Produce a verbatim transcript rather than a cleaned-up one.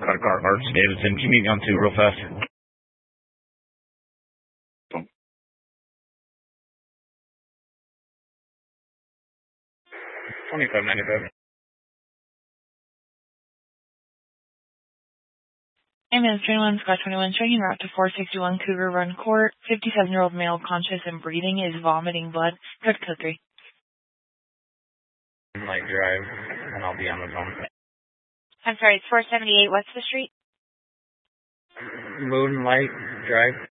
Got a car, Arch Davidson. Can you meet me on two real fast? twenty-five ninety-five. Ambulance twenty-one, Scott twenty-one, showing route to four sixty-one Cougar Run Court. fifty-seven-year-old male conscious and breathing is vomiting blood. Code code three. Light drive, and I'll be on the phone. I'm sorry, it's four seventy-eight. What's the street? Moonlight Drive.